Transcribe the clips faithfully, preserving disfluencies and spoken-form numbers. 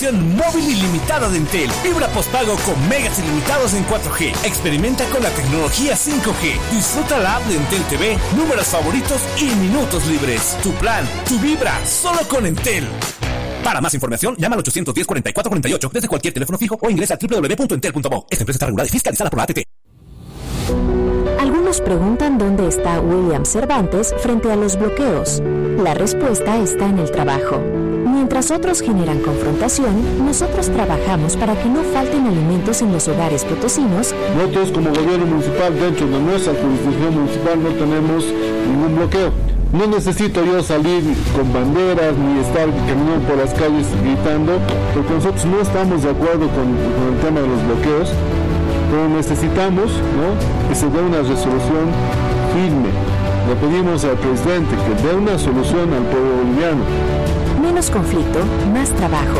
conexión móvil ilimitada de Entel. Fibra postpago con megas ilimitados en cuatro G. Experimenta con la tecnología cinco G. Disfruta la app de Entel T V, números favoritos y minutos libres. Tu plan, tu vibra, solo con Entel. Para más información, llama al ochocientos diez, cuarenta y cuatro cuarenta y ocho desde cualquier teléfono fijo o ingresa a doble u doble u doble u punto entel punto bo. Esta empresa está regulada y fiscalizada por la A T T. Algunos preguntan dónde está William Cervantes frente a los bloqueos. La respuesta está en el trabajo. Mientras otros generan confrontación, nosotros trabajamos para que no falten alimentos en los hogares potosinos. Nosotros como gobierno municipal, dentro de nuestra jurisdicción municipal, no tenemos ningún bloqueo. No necesito yo salir con banderas ni estar caminando por las calles gritando, porque nosotros no estamos de acuerdo con, con el tema de los bloqueos, pero necesitamos, ¿no?, que se dé una resolución firme. Le pedimos al presidente que dé una solución al pueblo boliviano. Menos conflicto, más trabajo.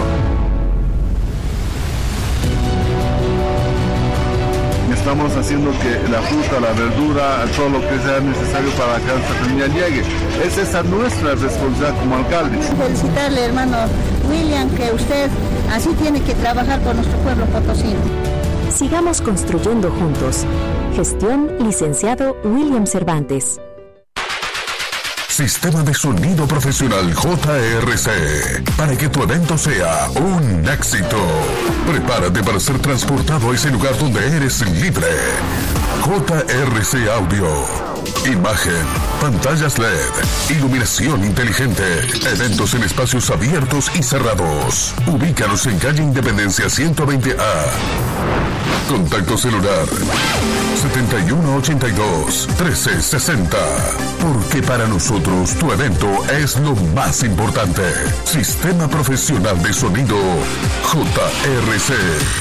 Estamos haciendo que la fruta, la verdura, todo lo que sea necesario para que esta familia llegue. Es esa nuestra responsabilidad como alcaldes. Felicitarle, hermano William, que usted así tiene que trabajar con nuestro pueblo potosino. Sigamos construyendo juntos. Gestión licenciado William Cervantes. Sistema de sonido profesional J R C. Para que tu evento sea un éxito. Prepárate para ser transportado a ese lugar donde eres libre. J R C Audio. Imagen, pantallas L E D, iluminación inteligente, eventos en espacios abiertos y cerrados. Ubícanos en calle Independencia ciento veinte A. Contacto celular setenta y uno ochenta y dos, trece sesenta. Porque para nosotros tu evento es lo más importante. Sistema Profesional de Sonido J R C.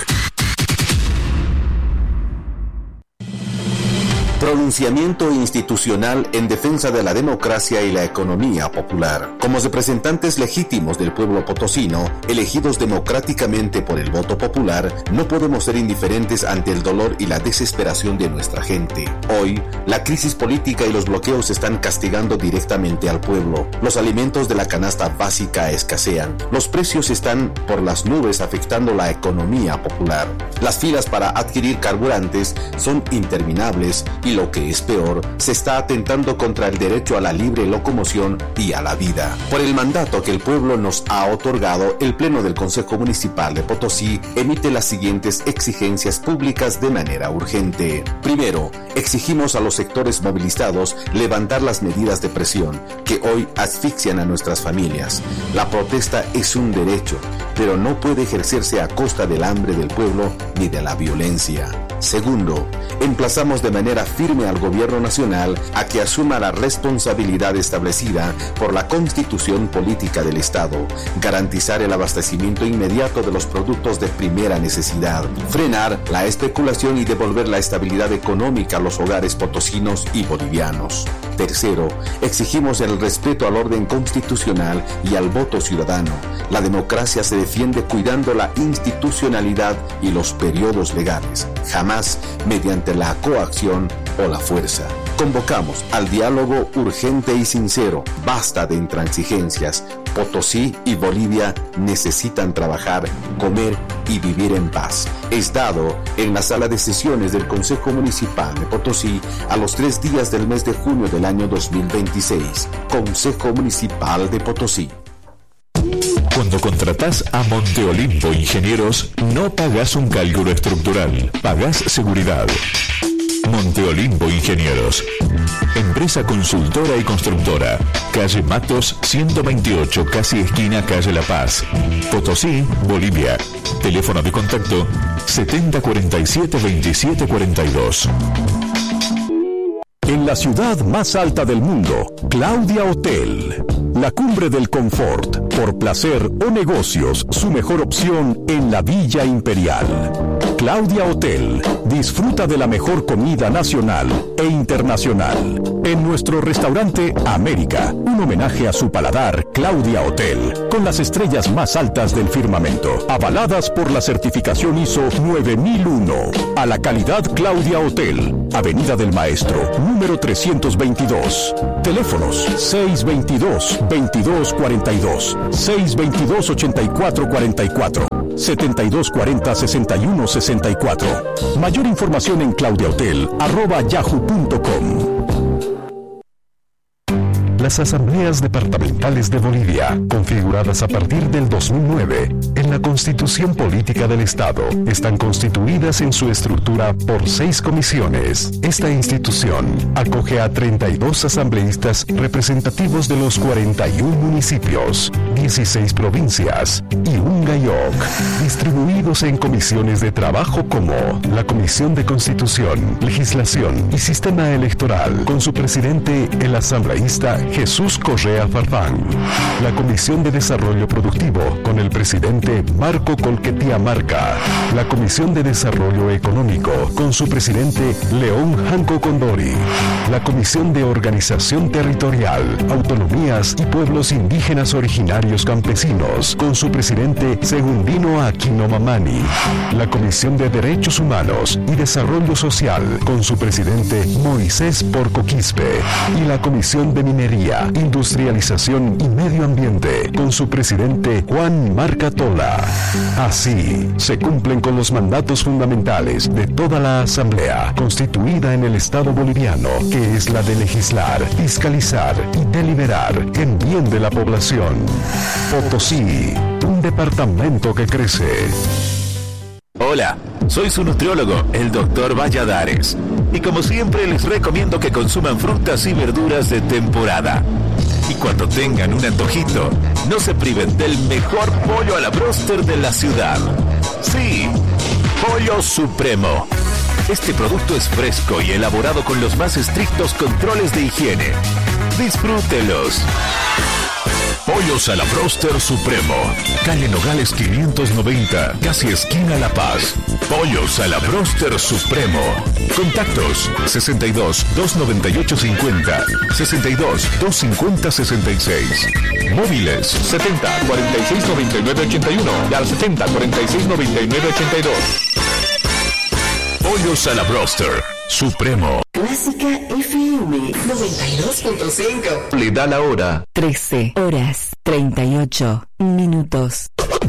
Pronunciamiento institucional en defensa de la democracia y la economía popular. Como representantes legítimos del pueblo potosino, elegidos democráticamente por el voto popular, no podemos ser indiferentes ante el dolor y la desesperación de nuestra gente. Hoy, la crisis política y los bloqueos están castigando directamente al pueblo. Los alimentos de la canasta básica escasean. Los precios están por las nubes afectando la economía popular. Las filas para adquirir carburantes son interminables y lo que es peor, se está atentando contra el derecho a la libre locomoción y a la vida. Por el mandato que el pueblo nos ha otorgado, el Pleno del Consejo Municipal de Potosí emite las siguientes exigencias públicas de manera urgente. Primero, exigimos a los sectores movilizados levantar las medidas de presión que hoy asfixian a nuestras familias. La protesta es un derecho, pero no puede ejercerse a costa del hambre del pueblo ni de la violencia. Segundo, emplazamos de manera firme al Gobierno Nacional a que asuma la responsabilidad establecida por la Constitución Política del Estado, garantizar el abastecimiento inmediato de los productos de primera necesidad, frenar la especulación y devolver la estabilidad económica a los hogares potosinos y bolivianos. Tercero, exigimos el respeto al orden constitucional y al voto ciudadano. La democracia se defiende cuidando la institucionalidad y los periodos legales, jamás mediante la coacción o la fuerza. Convocamos al diálogo urgente y sincero. Basta de intransigencias. Potosí y Bolivia necesitan trabajar, comer y vivir en paz. Es dado en la sala de sesiones del Consejo Municipal de Potosí a los tres días del mes de junio del año dos mil veintiséis. Consejo Municipal de Potosí. Cuando contratás a Monte Olimpo Ingenieros, no pagas un cálculo estructural, pagas seguridad. Monte Olimpo Ingenieros. Empresa consultora y constructora. Calle Matos ciento veintiocho, casi esquina Calle La Paz. Potosí, Bolivia. Teléfono de contacto setenta cuarenta y siete veintisiete cuarenta y dos. En la ciudad más alta del mundo, Claudia Hotel. La cumbre del confort, por placer o negocios, su mejor opción en la Villa Imperial. Claudia Hotel. Disfruta de la mejor comida nacional e internacional. En nuestro restaurante América, un homenaje a su paladar, Claudia Hotel, con las estrellas más altas del firmamento, avaladas por la certificación I S O nueve mil uno. A la calidad Claudia Hotel, Avenida del Maestro, número trescientos veintidós. Teléfonos seiscientos veintidós, veintidós cuarenta y dos seis dos dos, ocho cuatro cuatro cuatro, siete dos cuatro cero, seis uno seis cuatro. Mayor información en claudiahotel arroba yahoo punto com. Las asambleas departamentales de Bolivia, configuradas a partir del dos mil nueve en la Constitución Política del Estado, están constituidas en su estructura por seis comisiones. Esta institución acoge a treinta y dos asambleístas representativos de los cuarenta y uno municipios, dieciséis provincias y un GAIOC, distribuidos en comisiones de trabajo como la Comisión de Constitución, Legislación y Sistema Electoral, con su presidente, el asambleísta Jesús Correa Farfán; la Comisión de Desarrollo Productivo, con el presidente Marco Colquetia Marca; la Comisión de Desarrollo Económico, con su presidente León Janco Condori; la Comisión de Organización Territorial, Autonomías y Pueblos Indígenas Originarios Campesinos, con su presidente Segundino Aquino Mamani; la Comisión de Derechos Humanos y Desarrollo Social, con su presidente Moisés Porco Quispe; y la Comisión de Minería, Industrialización y Medio Ambiente, con su presidente Juan Marca Tola. Así, se cumplen con los mandatos fundamentales de toda la Asamblea, constituida en el Estado boliviano, que es la de legislar, fiscalizar y deliberar en bien de la población. Potosí, un departamento que crece. Hola, soy su nutriólogo, el doctor Valladares. Y como siempre les recomiendo que consuman frutas y verduras de temporada. Y cuando tengan un antojito, no se priven del mejor pollo a la bróster de la ciudad. Sí, Pollo Supremo. Este producto es fresco y elaborado con los más estrictos controles de higiene. Disfrútelos. Pollos a la Bróster Supremo. Calle Nogales quinientos noventa, casi esquina La Paz. Pollos a la Bróster Supremo. Contactos sesenta y dos, doscientos noventa y ocho cincuenta, sesenta y dos, doscientos cincuenta, sesenta y seis. Móviles setenta, cuarenta y seis, noventa y nueve, ochenta y uno y al setenta, cuarenta y seis, noventa y nueve, ochenta y dos. Pollos a la Bróster Supremo. Clásica F M noventa y dos punto cinco. Le da la hora. trece horas treinta y ocho minutos.